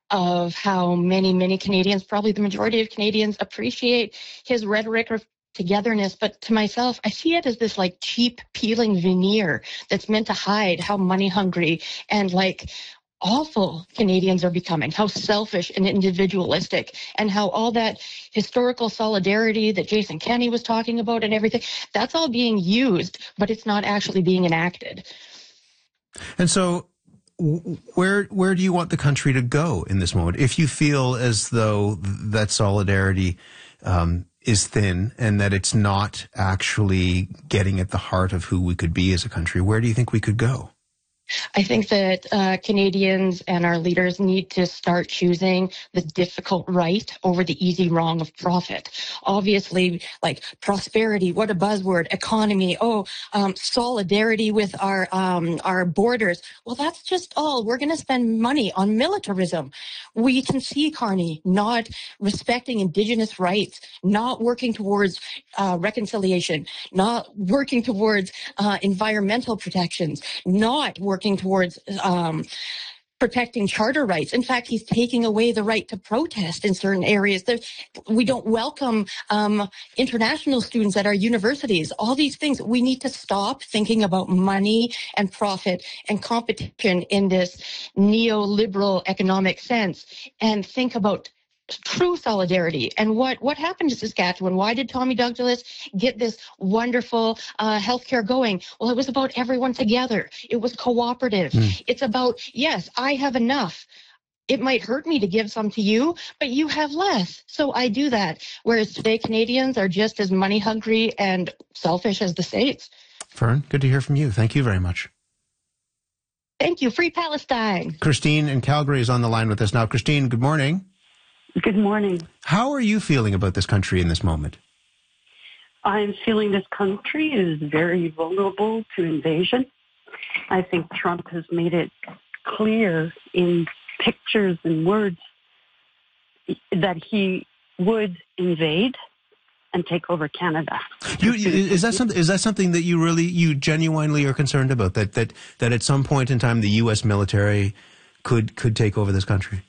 of how many Canadians, probably the majority of Canadians, appreciate his rhetoric of togetherness. But to myself, I see it as this like cheap peeling veneer that's meant to hide how money hungry and like awful Canadians are becoming, how selfish and individualistic, and how all that historical solidarity that Jason Kenney was talking about and everything, that's all being used, but it's not actually being enacted. And so where do you want the country to go in this moment? If you feel as though that solidarity is thin and that it's not actually getting at the heart of who we could be as a country, where do you think we could go? I think that Canadians and our leaders need to start choosing the difficult right over the easy wrong of profit. Obviously, like prosperity, what a buzzword, economy, solidarity with our borders. Well, that's just all. We're going to spend money on militarism. We can see Carney not respecting Indigenous rights, not working towards reconciliation, not working towards environmental protections, not working towards protecting charter rights. In fact, he's taking away the right to protest in certain areas. We don't welcome international students at our universities. All these things, we need to stop thinking about money and profit and competition in this neoliberal economic sense and think about true solidarity. And what happened to Saskatchewan? Why did Tommy Douglas get this wonderful healthcare going? Well, it was about everyone together. It was cooperative. It's about, yes, I have enough. It might hurt me to give some to you, but you have less. So I do that. Whereas today, Canadians are just as money hungry and selfish as the States. Fern, good to hear from you. Thank you very much. Thank you. Free Palestine. Christine in Calgary is on the line with us now. Christine, good morning. Good morning. How are you feeling about this country in this moment? I'm feeling this country is very vulnerable to invasion. I think Trump has made it clear in pictures and words that he would invade and take over Canada. Is that something that you genuinely are concerned about? That at some point in time the U.S. military could take over this country?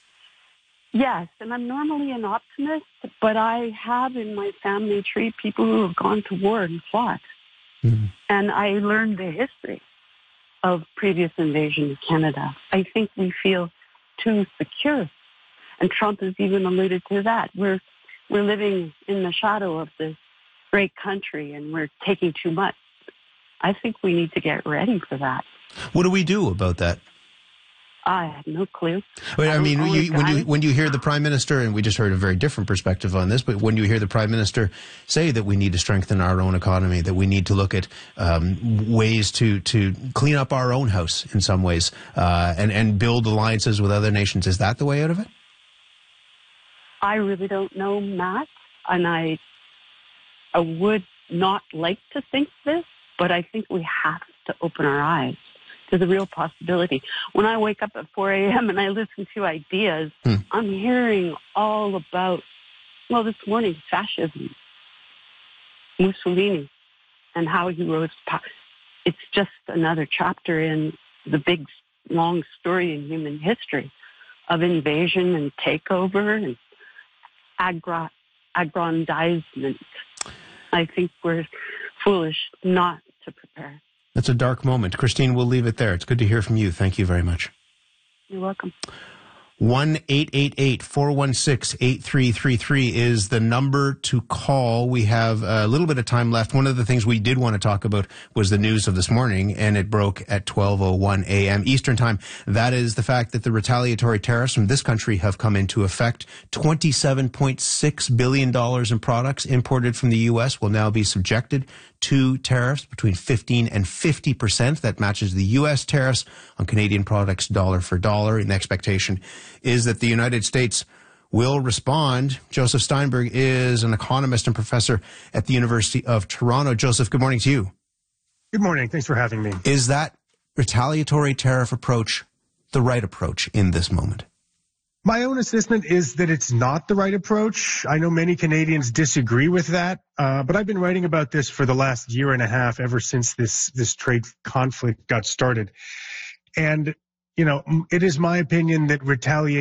Yes, and I'm normally an optimist, but I have in my family tree people who have gone to war and fought. Mm-hmm. And I learned the history of previous invasion of Canada. I think we feel too secure. And Trump has even alluded to that. We're living in the shadow of this great country and we're taking too much. I think we need to get ready for that. What do we do about that? I have no clue. I mean, when you hear the Prime Minister, and we just heard a very different perspective on this, but when you hear the Prime Minister say that we need to strengthen our own economy, that we need to look at ways to clean up our own house in some ways, and build alliances with other nations, is that the way out of it? I really don't know, Matt, and I would not like to think this, but I think we have to open our eyes to the real possibility. When I wake up at 4 a.m. and I listen to ideas, I'm hearing all about, well, this morning, fascism, Mussolini, and how he rose to power. It's just another chapter in the big, long story in human history of invasion and takeover and aggrandizement. I think we're foolish not to prepare. That's a dark moment. Christine, we'll leave it there. It's good to hear from you. Thank you very much. You're welcome. 1-888-416-8333 is the number to call. We have a little bit of time left. One of the things we did want to talk about was the news of this morning, and it broke at 12:01 a.m. Eastern Time. That is the fact that the retaliatory tariffs from this country have come into effect. $27.6 billion in products imported from the U.S. will now be subjected to tariffs between 15 and 50%. That matches the U.S. tariffs on Canadian products dollar for dollar. And the expectation is that the United States will respond. Joseph Steinberg is an economist and professor at the University of Toronto. Joseph, good morning to you. Good morning. Thanks for having me. Is that retaliatory tariff approach the right approach in this moment? My own assessment is that it's not the right approach. I know many Canadians disagree with that, but I've been writing about this for the last year and a half, ever since this trade conflict got started. And, you know, it is my opinion that retaliation